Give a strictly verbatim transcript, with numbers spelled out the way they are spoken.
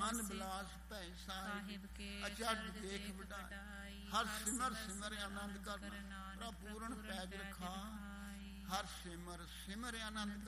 ਅਨ ਬਿਲਾਸ ਭੈ ਸਾਹਿਬ ਕੇ ਅਚਰਜ ਦੇਖ ਵਡਾਈ। ਹਰ ਸਿਮਰ ਸਿਮਰ ਆਨੰਦ ਕਰਨਾ ਪ੍ਰਭ ਪੂਰਨ ਪੈਜ ਰਖਾ। ਹਰ ਸਿਮਰ ਸਿਮਰ ਆਨੰਦ